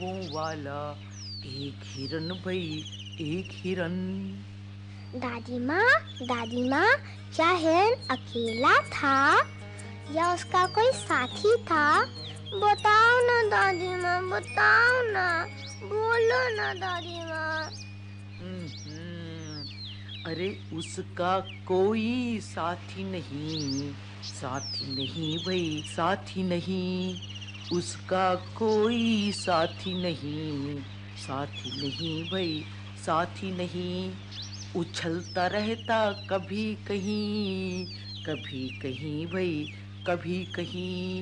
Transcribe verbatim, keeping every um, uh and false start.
आंखों वाला एक हिरन भाई, एक हिरन। दादी माँ, दादी माँ, क्या हिरन अकेला था या उसका कोई साथी था? बताओ ना दादी माँ, बताओ ना, बोलो ना दादी माँ। हम्म, अरे उसका कोई साथी नहीं, साथी नहीं भाई, साथी नहीं। उसका कोई साथी नहीं, साथी नहीं भाई, साथी नहीं। उछलता रहता कभी कहीं, कभी कहीं भाई, कभी कहीं।